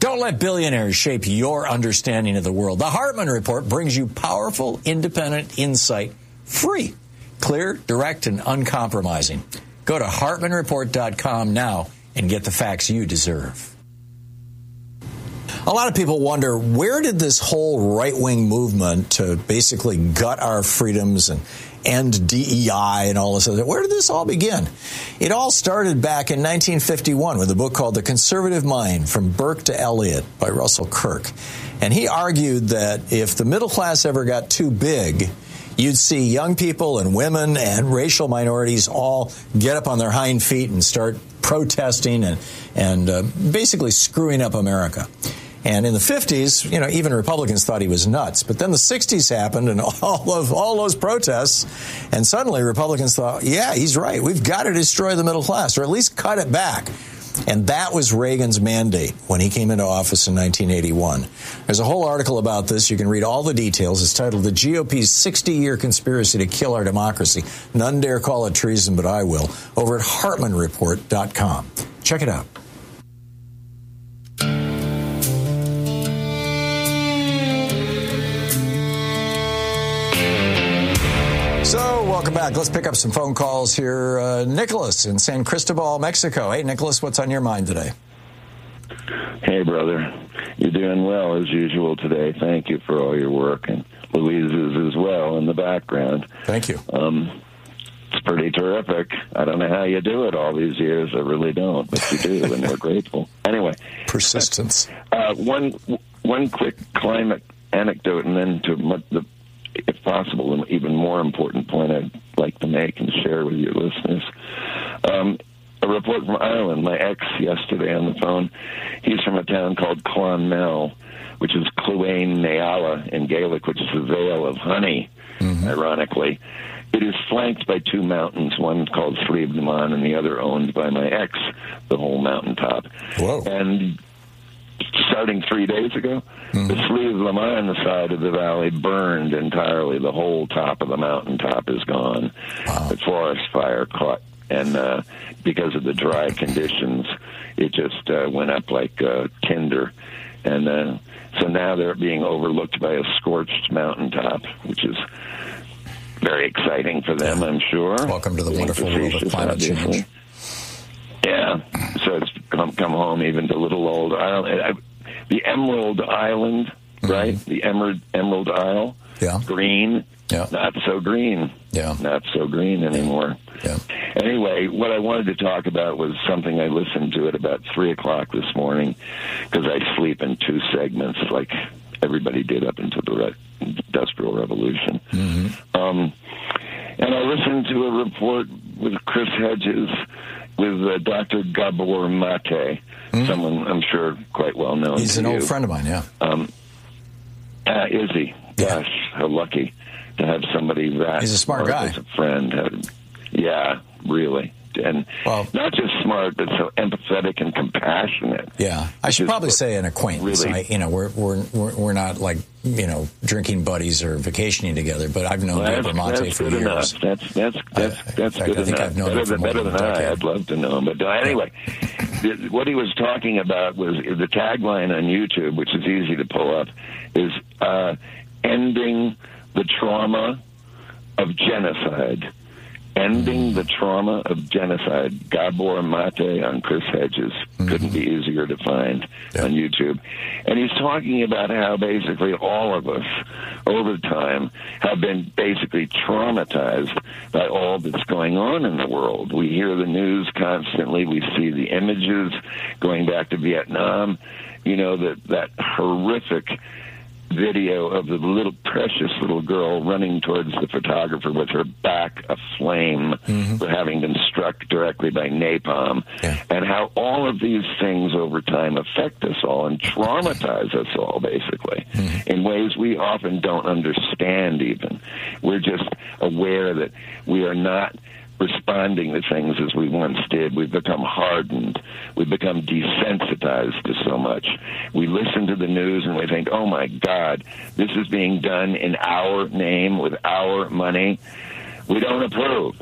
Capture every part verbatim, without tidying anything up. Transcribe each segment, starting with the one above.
Don't let billionaires shape your understanding of the world. The Hartman Report brings you powerful, independent insight, free, clear, direct, and uncompromising. Go to Hartman Report dot com now and get the facts you deserve. A lot of people wonder, where did this whole right-wing movement to basically gut our freedoms and end D E I and all this other, where did this all begin? It all started back in nineteen fifty-one with a book called The Conservative Mind, From Burke to Eliot by Russell Kirk. And he argued that if the middle class ever got too big, you'd see young people and women and racial minorities all get up on their hind feet and start protesting and, and uh, basically screwing up America. And in the fifties, you know, even Republicans thought he was nuts. But then the sixties happened and all of all those protests, and suddenly Republicans thought, yeah, he's right. We've got to destroy the middle class, or at least cut it back. And that was Reagan's mandate when he came into office in nineteen eighty-one. There's a whole article about this. You can read all the details. It's titled The G O P's sixty-year Conspiracy to Kill Our Democracy. None dare call it treason, but I will. Over at Hartman Report dot com. Check it out. So, welcome back. Let's pick up some phone calls here. Uh, Nicholas in San Cristobal, Mexico. Hey, Nicholas, what's on your mind today? Hey, brother. You're doing well, as usual, today. Thank you for all your work, and Louise's as well in the background. Thank you. Um, it's pretty terrific. I don't know how you do it all these years. I really don't, but you do, and we're grateful. Anyway. Persistence. Uh, one, one quick climate anecdote, and then to the if possible, an even more important point I'd like to make and share with your listeners. Um, a report from Ireland, my ex yesterday on the phone, he's from a town called Clonmel, which is Cluain Neala in Gaelic, which is the Vale of Honey, mm-hmm. ironically. It is flanked by two mountains, one called Slieve Leman and the other owned by my ex, the whole mountaintop. Whoa. And starting three days ago, mm-hmm. the Slieve Leman side of the valley burned entirely. The whole top of the mountaintop is gone. Wow. The forest fire caught, and uh, because of the dry conditions, it just uh, went up like uh, tinder. And uh, so now they're being overlooked by a scorched mountaintop, which is very exciting for them, I'm sure. Welcome to the wonderful world of climate obviously. change. Yeah, so it's come come home even to little old Ireland, the Emerald Island, mm-hmm. right? The Emerald Emerald Isle, yeah, green, yeah, not so green, yeah, not so green anymore. Yeah. Anyway, what I wanted to talk about was something I listened to at about three o'clock this morning, because I sleep in two segments, like everybody did up until the Re- Industrial Revolution. Mm-hmm. Um, and I listened to a report with Chris Hedges, with uh, Doctor Gabor Mate, mm. someone I'm sure quite well known. He's to an you. old friend of mine, yeah. Um, uh, is he? Yeah. Gosh, how lucky to have somebody that He's a smart guy. as a friend. Uh, yeah, really. And well, not just smart, but so empathetic and compassionate. Yeah, I should probably say an acquaintance. Really, I, you know, we're we're we're not like you know drinking buddies or vacationing together. But I've known well, Gabor Mate for good years. Enough. That's that's that's I, that's fact, good I think enough. I've known better him for than, more better than than a decade. I. I'd love to know him. But uh, anyway, the, what he was talking about was the tagline on YouTube, which is easy to pull up, is uh, ending the trauma of genocide. Ending the trauma of genocide. Gabor Mate on Chris Hedges. Mm-hmm. Couldn't be easier to find yeah. on YouTube. And he's talking about how basically all of us, over time, have been basically traumatized by all that's going on in the world. We hear the news constantly. We see the images going back to Vietnam. You know, that, that horrific video of the little precious little girl running towards the photographer with her back aflame mm-hmm. for having been struck directly by napalm, yeah. and how all of these things over time affect us all and traumatize us all, basically, mm-hmm. in ways we often don't understand even. We're just aware that we are not responding to things as we once did. We've become hardened. We've become desensitized to so much. We listen to the news and we think, oh my God, this is being done in our name with our money. We don't approve.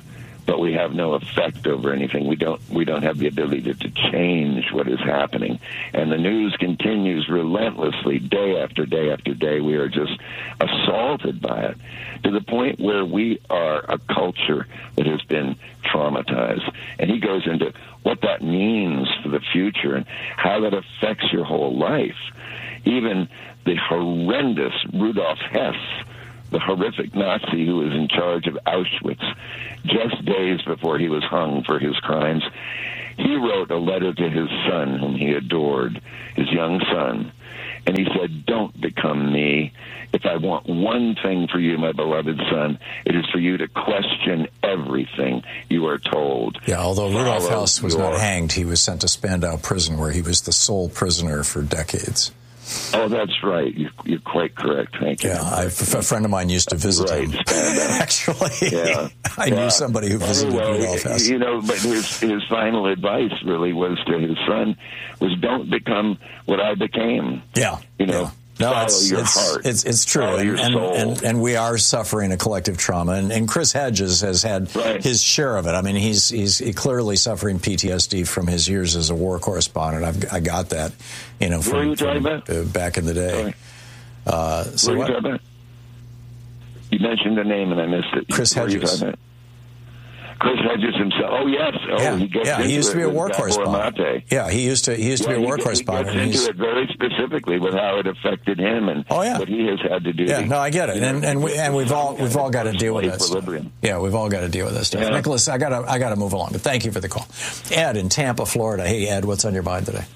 but we have no effect over anything. We don't we don't have the ability to, to change what is happening. And the news continues relentlessly, day after day after day. We are just assaulted by it, to the point where we are a culture that has been traumatized. And he goes into what that means for the future and how that affects your whole life. Even the horrendous Rudolf Hess, the horrific Nazi who was in charge of Auschwitz, just days before he was hung for his crimes, he wrote a letter to his son, whom he adored, his young son, and he said, "Don't become me. If I want one thing for you, my beloved son, it is for you to question everything you are told." Yeah, although Rudolf Follow Hess was your... not hanged, he was sent to Spandau prison, where he was the sole prisoner for decades. Oh, that's right. You're, you're quite correct. Thank you. Yeah, I, a friend of mine used to visit right. him. Actually, yeah. I yeah. knew somebody who visited anyway, Rudolf Hess. You know, but his his final advice really was to his son was, "Don't become what I became." Yeah, you know. Yeah. No, Follow it's, your it's, heart. it's it's true, Follow and, your and, soul. and and we are suffering a collective trauma, and, and Chris Hedges has had right. his share of it. I mean, he's he's clearly suffering P T S D from his years as a war correspondent. I've I got that, you know, from, from uh, back in the day. Sorry. Uh, so what what? Are you, talking about? You mentioned the name and I missed it. Chris what Hedges. Chris Hedges himself. Oh yes. Oh, yeah, he gets yeah. He used to be a war correspondent. Yeah, he used to. He used yeah, to be a war he, correspondent. He gets into He's, it very specifically with how it affected him and oh, yeah. what he has had to do. Yeah, to, no, I get it, and and we and we've all we've all got to deal with that stuff. Yeah, we've all got to deal with that stuff. Yeah. Nicholas, I gotta I gotta move along, but thank you for the call. Ed in Tampa, Florida. Hey, Ed, what's on your mind today?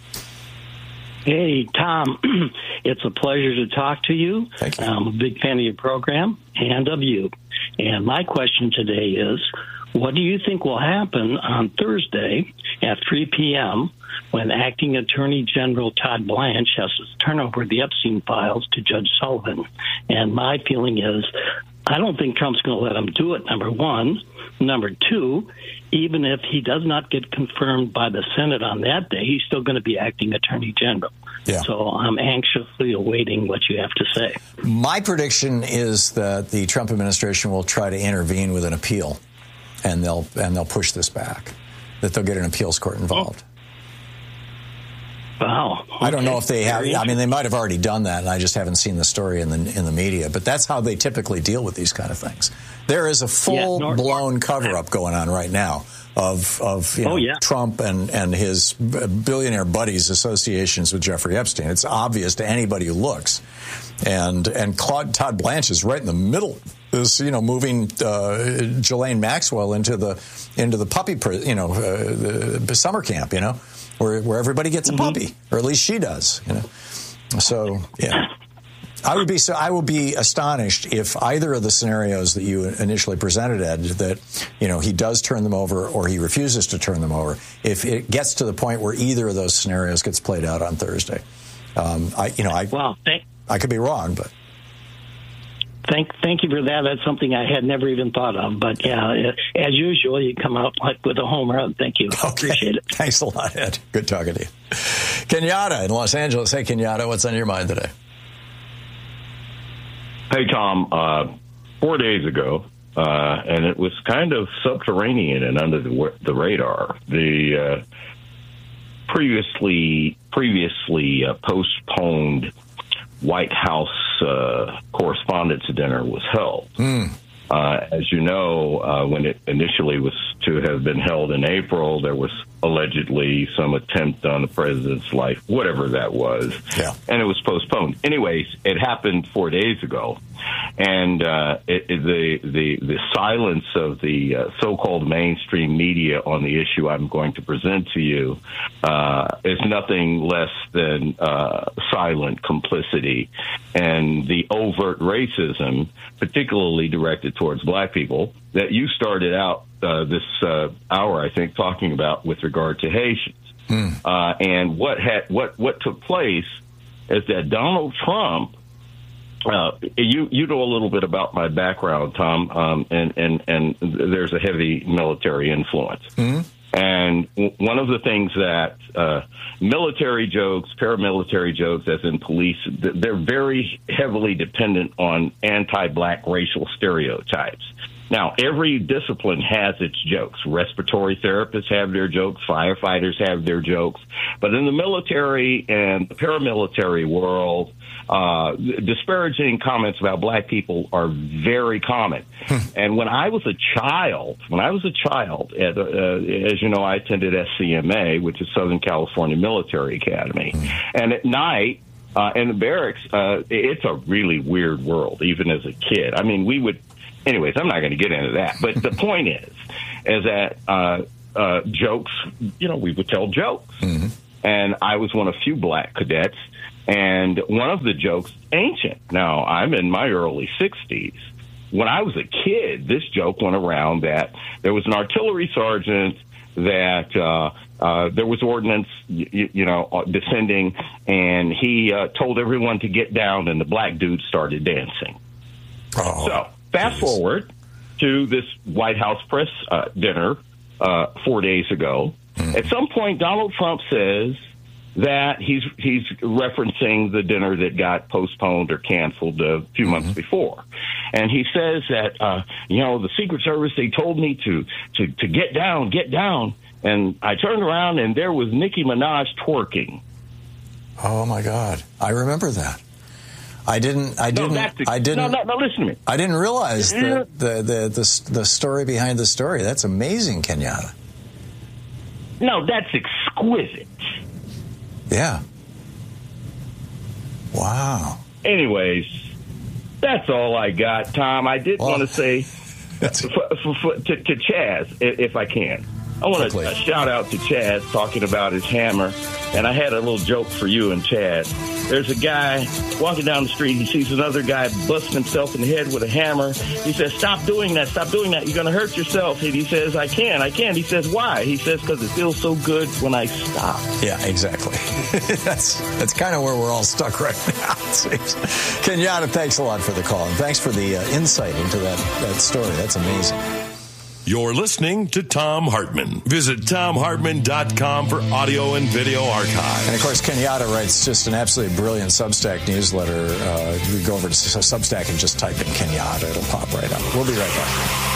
Hey, Tom, it's a pleasure to talk to you. Thank you. I'm a big fan of your program and of you. And my question today is, what do you think will happen on Thursday at three p.m. when Acting Attorney General Todd Blanche has to turn over the Epstein files to Judge Sullivan? And my feeling is, I don't think Trump's going to let him do it, number one. Number two, even if he does not get confirmed by the Senate on that day, he's still going to be Acting Attorney General. Yeah. So I'm anxiously awaiting what you have to say. My prediction is that the Trump administration will try to intervene with an appeal, and they'll and they'll push this back, that they'll get an appeals court involved. Wow. Okay. I don't know if they have. I mean, they might have already done that, and I just haven't seen the story in the in the media. But that's how they typically deal with these kind of things. There is a full-blown cover-up going on right now of of you know, oh, yeah. Trump and and his billionaire buddies' associations with Jeffrey Epstein. It's obvious to anybody who looks. And and Claude, Todd Blanche is right in the middle. Is you know moving uh, Ghislaine Maxwell into the into the puppy you know uh, the summer camp you know where where everybody gets a puppy, mm-hmm. or at least she does, you know. So yeah, I would be so I would be astonished if either of the scenarios that you initially presented, Ed, that you know he does turn them over or he refuses to turn them over. If it gets to the point where either of those scenarios gets played out on Thursday, um, I you know I well, thank- I could be wrong, but. Thank, thank you for that. That's something I had never even thought of. But yeah, as usual, you come out like with a home run. Thank you. Okay. Appreciate it. Thanks a lot, Ed. Good talking to you. Kenyatta in Los Angeles. Hey, Kenyatta, what's on your mind today? Hey, Tom. Uh, four days ago, uh, and it was kind of subterranean and under the, the radar. The uh, previously previously uh, postponed White House uh, Correspondents' Dinner was held. Mm. Uh, as you know, uh, when it initially was to have been held in April, there was allegedly some attempt on the president's life, whatever that was, yeah. and it was postponed. Anyways, it happened four days ago, and uh, it, it, the the the silence of the uh, so-called mainstream media on the issue I'm going to present to you uh, is nothing less than uh, silent complicity, and the overt racism, particularly directed towards black people, that you started out uh, this uh, hour, I think, talking about with regard to Haitians. Mm. Uh, and what had what what took place is that Donald Trump. Uh, you you know a little bit about my background, Tom, um, and and and there's a heavy military influence. Mm. And w- one of the things that uh, military jokes, paramilitary jokes, as in police, they're very heavily dependent on anti-black racial stereotypes. Now, every discipline has its jokes. Respiratory therapists have their jokes. Firefighters have their jokes. But in the military and the paramilitary world, uh, disparaging comments about black people are very common. And when I was a child, when I was a child, at, uh, as you know, I attended S C M A, which is Southern California Military Academy. And at night, uh, in the barracks, uh, it's a really weird world, even as a kid. I mean, we would, anyways, I'm not going to get into that. But the point is, is that uh, uh, jokes, you know, we would tell jokes. Mm-hmm. And I was one of few black cadets. And one of the jokes, ancient. Now, I'm in my early sixties. When I was a kid, this joke went around that there was an artillery sergeant that uh, uh, there was ordnance, you, you know, descending, and he uh, told everyone to get down, and the black dude started dancing. Oh, so fast geez. forward to this White House press uh, dinner uh, four days ago. Mm. At some point, Donald Trump says that he's he's referencing the dinner that got postponed or canceled a few mm-hmm. months before. And he says that, uh, you know, the Secret Service, they told me to, to, to get down, get down. And I turned around, and there was Nicki Minaj twerking. Oh, my God. I remember that. I didn't, I didn't, no, the, I didn't, no, no, no, listen to me. I didn't realize the, the, the, the, the story behind the story. That's amazing, Kenyatta. No, that's exquisite. Yeah. Wow. Anyways, that's all I got, Tom. I did well, want to say for, for, for, to, to Chaz, if I can. I want to shout out to Chaz talking about his hammer. And I had a little joke for you and Chaz. There's a guy walking down the street. He sees another guy busting himself in the head with a hammer. He says, stop doing that. Stop doing that. You're going to hurt yourself. And he says, I can't. I can't. He says, why? He says, because it feels so good when I stop. Yeah, exactly. that's that's kind of where we're all stuck right now. Kenyatta, thanks a lot for the call. And thanks for the uh, insight into that, that story. That's amazing. You're listening to Thom Hartmann. Visit Thom Hartmann dot com for audio and video archives. And, of course, Kenyatta writes just an absolutely brilliant Substack newsletter. Uh, you go over to Substack and just type in Kenyatta. It'll pop right up. We'll be right back.